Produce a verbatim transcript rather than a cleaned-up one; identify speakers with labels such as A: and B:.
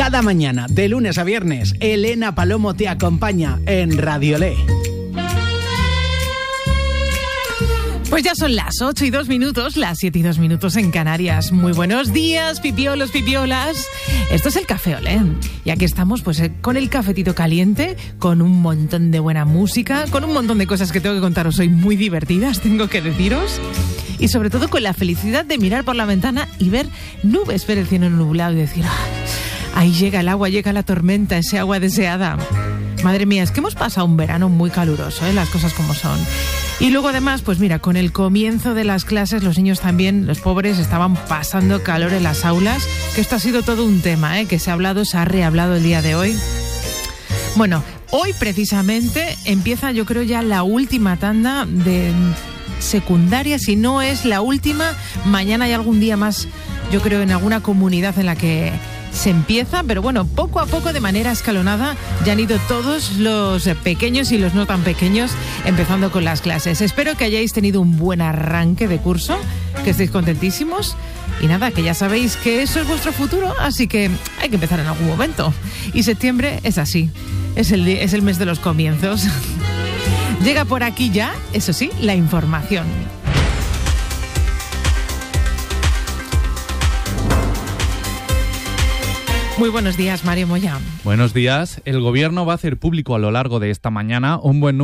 A: Cada mañana, de lunes a viernes, Elena Palomo te acompaña en Radiolé.
B: Pues ya son las ocho y dos minutos, las siete y dos minutos en Canarias. Muy buenos días, pipiolos, pipiolas. Esto es el Café Olé. Y aquí estamos pues con el cafetito caliente, con un montón de buena música, con un montón de cosas que tengo que contaros hoy muy divertidas, tengo que deciros. Y sobre todo con la felicidad de mirar por la ventana y ver nubes, ver el cielo nublado y decir, ah, ahí llega el agua, llega la tormenta, ese agua deseada. Madre mía, es que hemos pasado un verano muy caluroso, ¿eh? Las cosas como son. Y luego además, pues mira, con el comienzo de las clases, los niños también, los pobres, estaban pasando calor en las aulas, que esto ha sido todo un tema, ¿eh? Que se ha hablado, se ha rehablado el día de hoy. Bueno, hoy precisamente empieza, yo creo, ya la última tanda de secundaria, si no es la última, mañana hay algún día más, yo creo, en alguna comunidad en la que se empieza, pero bueno, poco a poco, de manera escalonada, ya han ido todos los pequeños y los no tan pequeños empezando con las clases. Espero que hayáis tenido un buen arranque de curso, que estéis contentísimos. Y nada, que ya sabéis que eso es vuestro futuro, así que hay que empezar en algún momento. Y septiembre es así, es el, es el mes de los comienzos. Llega por aquí ya, eso sí, la información. Muy buenos días, Mario Moya.
C: Buenos días. El Gobierno va a hacer público a lo largo de esta mañana un buen